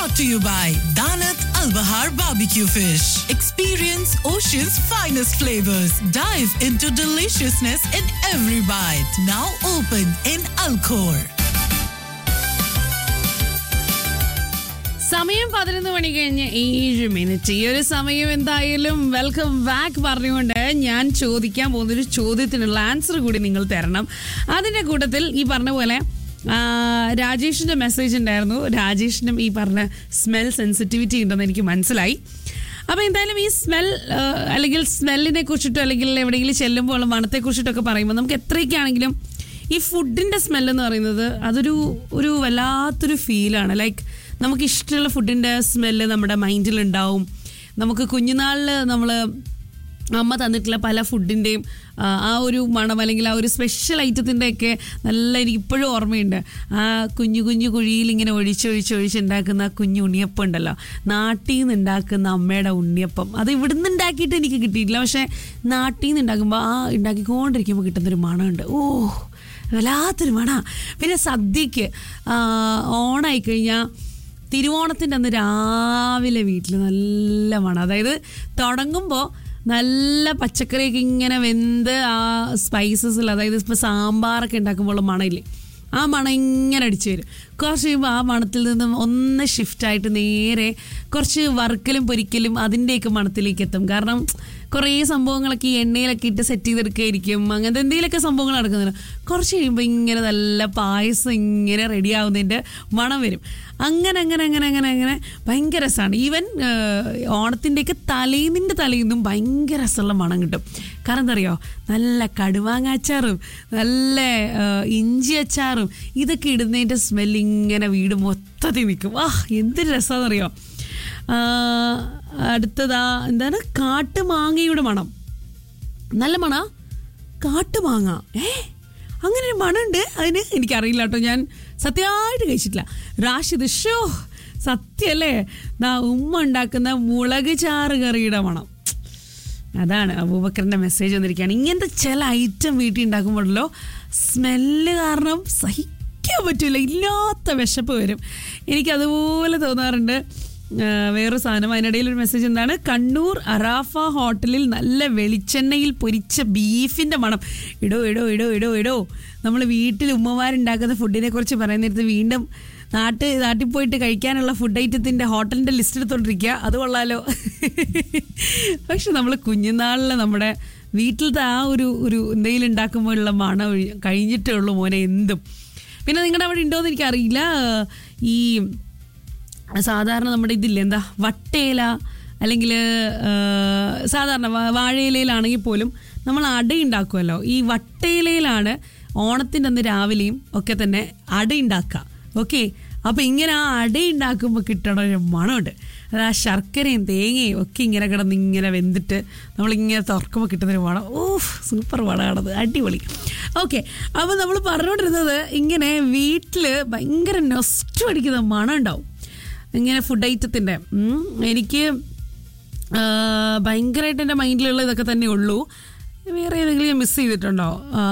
brought to you by Danat Al Bahar Barbecue Fish. Experience Ocean's finest flavors. Dive into deliciousness in every bite. Now open in Alcor. സമയം 11 മണി കഴിഞ്ഞ് 7 ഈ ഒരു സമയം എന്തായാലും welcome back പറഞ്ഞുകൊണ്ട് ഞാൻ ചോദിക്കാൻ പോകുന്നൊരു ചോദ്യത്തിനുള്ള ആൻസർ കൂടി നിങ്ങൾ തരണം. അതിൻ്റെ കൂട്ടത്തിൽ ഈ പറഞ്ഞ പോലെ രാജേഷിൻ്റെ മെസ്സേജ് ഉണ്ടായിരുന്നു. രാജേഷിനും ഈ പറഞ്ഞ സ്മെൽ സെൻസിറ്റിവിറ്റി ഉണ്ടെന്ന് എനിക്ക് മനസ്സിലായി. അപ്പോൾ എന്തായാലും ഈ സ്മെൽ അല്ലെങ്കിൽ സ്മെല്ലിനെ കുറിച്ചിട്ടോ അല്ലെങ്കിൽ എവിടെയെങ്കിലും ചെല്ലുമ്പോൾ ഉള്ള മണത്തെക്കുറിച്ചിട്ടൊക്കെ പറയുമ്പോൾ നമുക്ക് എത്രയൊക്കെയാണെങ്കിലും ഈ ഫുഡിൻ്റെ സ്മെല്ലെന്ന് പറയുന്നത് അതൊരു വല്ലാത്തൊരു ഫീലാണ്. ലൈക്ക് നമുക്ക് ഇഷ്ടമുള്ള ഫുഡിൻ്റെ സ്മെല്ല് നമ്മുടെ മൈൻഡിലുണ്ടാവും. നമുക്ക് കുഞ്ഞുനാളിൽ നമ്മൾ അമ്മ തന്നിട്ടുള്ള പല ഫുഡിൻ്റെയും ആ ഒരു മണം അല്ലെങ്കിൽ ആ ഒരു സ്പെഷ്യൽ ഐറ്റത്തിൻ്റെയൊക്കെ നല്ല എനിക്ക് ഇപ്പോഴും ഓർമ്മയുണ്ട്. ആ കുഞ്ഞു കുഞ്ഞു കുഴിയിൽ ഇങ്ങനെ ഒഴിച്ചുണ്ടാക്കുന്ന കുഞ്ഞു ഉണ്ണിയപ്പം ഉണ്ടല്ലോ, നാട്ടിൽ നിന്ന് ഉണ്ടാക്കുന്ന അമ്മയുടെ ഉണ്ണിയപ്പം. അത് ഇവിടുന്ന് ഉണ്ടാക്കിയിട്ട് എനിക്ക് കിട്ടിയിട്ടില്ല, പക്ഷേ നാട്ടിൽ നിന്ന് ഉണ്ടാക്കുമ്പോൾ ആ ഉണ്ടാക്കിക്കൊണ്ടിരിക്കുമ്പോൾ കിട്ടുന്നൊരു മണമുണ്ട്. വല്ലാത്തൊരു മണമാണ്. പിന്നെ സദ്യക്ക് ഓണായി കഴിഞ്ഞാൽ തിരുവോണത്തിൻ്റെ അന്ന് രാവിലെ വീട്ടിൽ നല്ല മണം. അതായത് തുടങ്ങുമ്പോൾ നല്ല പച്ചക്കറിയൊക്കെ ഇങ്ങനെ വെന്ത് ആ സ്പൈസസിൽ, അതായത് ഇപ്പോൾ സാമ്പാറൊക്കെ ഉണ്ടാക്കുമ്പോൾ മണമില്ലേ, ആ മണം ഇങ്ങനെ അടിച്ചു വരും. കുറച്ച് കഴിയുമ്പോൾ ആ മണത്തിൽ നിന്നും ഒന്ന് ഷിഫ്റ്റായിട്ട് നേരെ കുറച്ച് വറുക്കലും പൊരിക്കലും അതിൻ്റെയൊക്കെ മണത്തിലേക്ക് എത്തും. കാരണം കുറേ സംഭവങ്ങളൊക്കെ ഈ എണ്ണയിലൊക്കെ ഇട്ട് സെറ്റ് ചെയ്തെടുക്കുകയായിരിക്കും, അങ്ങനത്തെ എന്തെങ്കിലുമൊക്കെ സംഭവങ്ങൾ നടക്കുന്നില്ല. കുറച്ച് കഴിയുമ്പോൾ ഇങ്ങനെ നല്ല പായസം ഇങ്ങനെ റെഡി ആവുന്നതിൻ്റെ മണം വരും. അങ്ങനെ ഭയങ്കര രസമാണ്. ഈവൻ ഓണത്തിൻ്റെയൊക്കെ തലേന്നും ഭയങ്കര രസമുള്ള മണം കിട്ടും. കാരണം എന്താ അറിയോ, നല്ല കടുമാങ്ങ അച്ചാറും നല്ല ഇഞ്ചി അച്ചാറും ഇതൊക്കെ ഇടുന്നതിൻ്റെ സ്മെല്ല് ഇങ്ങനെ വീട് മൊത്തത്തിൽ നിൽക്കും. എന്തൊരു രസമാണെന്നറിയോ. അടുത്തതാ എന്താണ്, കാട്ടുമാങ്ങയുടെ മണം. നല്ല മണ കാട്ടുമാങ്ങ. അങ്ങനെ ഒരു മണമുണ്ട് അതിന്. എനിക്കറിയില്ല കേട്ടോ, ഞാൻ സത്യമായിട്ട് കഴിച്ചിട്ടില്ല. റാഷിദ് സത്യല്ലേ, ഉമ്മ ഉണ്ടാക്കുന്ന മുളക് ചാറ് കറിയുടെ മണം. അതാണ് അബൂബക്കറിൻ്റെ മെസ്സേജ് വന്നിരിക്കുകയാണ്. ഇങ്ങനത്തെ ചില ഐറ്റം വീട്ടിൽ ഉണ്ടാക്കുമ്പോഴല്ലോ സ്മെല്ല് കാരണം സഹിക്കാൻ പറ്റില്ല, ഇല്ലാത്ത വിശപ്പ് വരും. എനിക്കതുപോലെ തോന്നാറുണ്ട്. വേറൊരു സാധനം അതിനിടയിലൊരു മെസ്സേജ് എന്താണ്, കണ്ണൂർ അറാഫ ഹോട്ടലിൽ നല്ല വെളിച്ചെണ്ണയിൽ പൊരിച്ച ബീഫിൻ്റെ മണം. ഇടോ നമ്മൾ വീട്ടിൽ ഉമ്മമാരുണ്ടാക്കുന്ന ഫുഡിനെ കുറിച്ച് പറയുന്നിടത്ത് വീണ്ടും നാട്ടിൽ പോയിട്ട് കഴിക്കാനുള്ള ഫുഡ് ഐറ്റത്തിൻ്റെ ഹോട്ടലിൻ്റെ ലിസ്റ്റ് എടുത്തോണ്ടിരിക്കുക. അത് കൊള്ളാലോ. പക്ഷെ നമ്മൾ കുഞ്ഞുനാളിൽ നമ്മുടെ വീട്ടിലത്തെ ആ ഒരു എന്തെങ്കിലും ഉണ്ടാക്കുമ്പോഴുള്ള മണം കഴിഞ്ഞിട്ടേ ഉള്ളൂ മോനെ എന്തും. പിന്നെ നിങ്ങളുടെ അവിടെ ഉണ്ടോയെന്ന് എനിക്കറിയില്ല, ഈ സാധാരണ നമ്മുടെ ഇതില്ലേ എന്താ വട്ടയില അല്ലെങ്കിൽ സാധാരണ വാഴയിലയിലാണെങ്കിൽ പോലും നമ്മൾ അടയുണ്ടാക്കുമല്ലോ. ഈ വട്ടയിലയിലാണ് ഓണത്തിൻ്റെ അന്ന് രാവിലെയും ഒക്കെ തന്നെ അടയുണ്ടാക്കുക. ഓക്കെ, അപ്പോൾ ഇങ്ങനെ ആ അടയുണ്ടാക്കുമ്പോൾ കിട്ടണ ഒരു മണമുണ്ട്. അത് ആ ശർക്കരയും തേങ്ങയും ഒക്കെ ഇങ്ങനെ കിടന്ന് ഇങ്ങനെ വെന്തിട്ട് നമ്മളിങ്ങനെ തുറക്കുമ്പോൾ കിട്ടുന്നൊരു മണം. സൂപ്പർ മണമാണത്, അടിപൊളി. ഓക്കെ, അപ്പോൾ നമ്മൾ പറഞ്ഞുകൊണ്ടിരുന്നത് ഇങ്ങനെ വീട്ടിൽ ഭയങ്കര നൊസ്റ്റു അടിക്കുന്ന മണം ഉണ്ടാവും ഇങ്ങനെ ഫുഡ് ഐറ്റത്തിൻ്റെ. എനിക്ക് ഭയങ്കരമായിട്ട് എൻ്റെ മൈൻഡിലുള്ള ഇതൊക്കെ തന്നെ ഉള്ളൂ. വേറെ ഏതെങ്കിലും ഞാൻ മിസ് ചെയ്തിട്ടുണ്ടോ?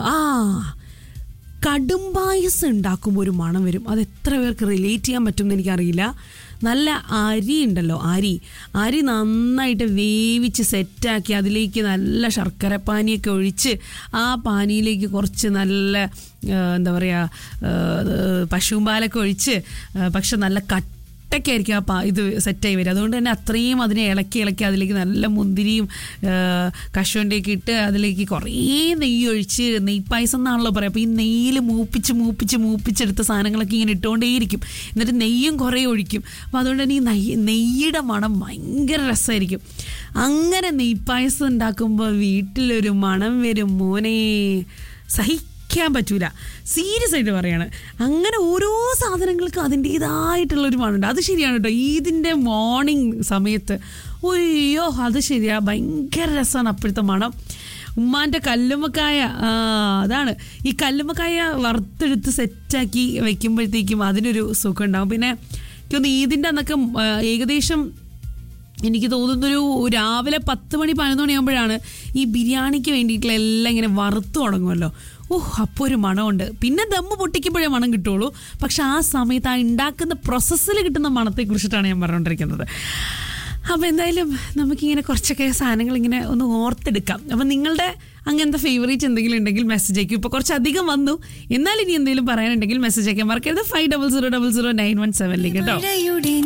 കടുംപായസം ഉണ്ടാക്കുമ്പോൾ ഒരു മണം വരും. അത് എത്ര പേർക്ക് റിലേറ്റ് ചെയ്യാൻ പറ്റുമെന്ന് എനിക്കറിയില്ല. നല്ല അരി ഉണ്ടല്ലോ, അരി നന്നായിട്ട് വേവിച്ച് സെറ്റാക്കി അതിലേക്ക് നല്ല ശർക്കര പാനിയൊക്കെ ഒഴിച്ച് ആ പാനിയിലേക്ക് കുറച്ച് നല്ല എന്താ പറയുക പശുമ്പാലൊക്കെ ഒഴിച്ച്, പക്ഷെ നല്ല ഒറ്റയ്ക്കായിരിക്കും ഇത് സെറ്റായി വരും. അതുകൊണ്ട് തന്നെ അത്രയും അതിനെ ഇളക്കി അതിലേക്ക് നല്ല മുന്തിരിയും കശുവണ്ടിയൊക്കെ ഇട്ട് അതിലേക്ക് കുറേ നെയ്യ് ഒഴിച്ച്, നെയ്പ്പായസം എന്നാണല്ലോ പറയുക. അപ്പോൾ ഈ നെയ്യിൽ മൂപ്പിച്ചെടുത്ത സാധനങ്ങളൊക്കെ ഇങ്ങനെ ഇട്ടുകൊണ്ടേയിരിക്കും. എന്നിട്ട് നെയ്യും കുറേ ഒഴിക്കും. അപ്പോൾ അതുകൊണ്ട് തന്നെ ഈ നെയ്യുടെ മണം ഭയങ്കര രസമായിരിക്കും. അങ്ങനെ നെയ്പ്പായസം ഉണ്ടാക്കുമ്പോൾ വീട്ടിലൊരു മണം വരും മോനെ, സഹിക്കാൻ പറ്റൂല. സീരിയസ് ആയിട്ട് പറയാണ്. അങ്ങനെ ഓരോ സാധനങ്ങൾക്കും അതിൻ്റേതായിട്ടുള്ളൊരു മണമുണ്ട്. അത് ശരിയാണ് കേട്ടോ. ഈദിൻ്റെ മോർണിംഗ് സമയത്ത് ഒയ്യോ അത് ശരിയാ, ഭയങ്കര രസമാണ് അപ്പോഴത്തെ മണം. ഉമ്മാൻ്റെ കല്ലുമ്മക്കായ, അതാണ് ഈ കല്ലുമ്മക്കായ വറുത്തെടുത്ത് സെറ്റാക്കി വെക്കുമ്പോഴത്തേക്കും അതിനൊരു സുഖം ഉണ്ടാകും. പിന്നെ എനിക്കൊന്ന് ഈദിൻ്റെ അന്നൊക്കെ ഏകദേശം എനിക്ക് തോന്നുന്നൊരു രാവിലെ 10 മണി 11 മണിയാകുമ്പോഴാണ് ഈ ബിരിയാണിക്ക് വേണ്ടിയിട്ടുള്ള എല്ലാം ഇങ്ങനെ വറുത്തു തുടങ്ങുമല്ലോ. അപ്പോൾ ഒരു മണമുണ്ട്. പിന്നെ ദമ്മ് പൊട്ടിക്കുമ്പോഴേ മണം കിട്ടുള്ളൂ. പക്ഷെ ആ സമയത്ത് ആ ഉണ്ടാക്കുന്ന പ്രോസസ്സിൽ കിട്ടുന്ന മണത്തെക്കുറിച്ചിട്ടാണ് ഞാൻ പറഞ്ഞുകൊണ്ടിരിക്കുന്നത്. അപ്പോൾ എന്തായാലും നമുക്കിങ്ങനെ കുറച്ചൊക്കെ സാധനങ്ങൾ ഇങ്ങനെ ഒന്ന് ഓർത്തെടുക്കാം. അപ്പം നിങ്ങളുടെ അങ്ങനത്തെ ഫേവറേറ്റ് എന്തെങ്കിലും ഉണ്ടെങ്കിൽ മെസ്സേജ് അയക്കും. ഇപ്പോൾ കുറച്ചധികം വന്നു, എന്നാൽ ഇനി എന്തെങ്കിലും പറയാനുണ്ടെങ്കിൽ മെസ്സേജ് അയക്കാൻ മറക്കരുത്. 50000917 കേട്ടോ.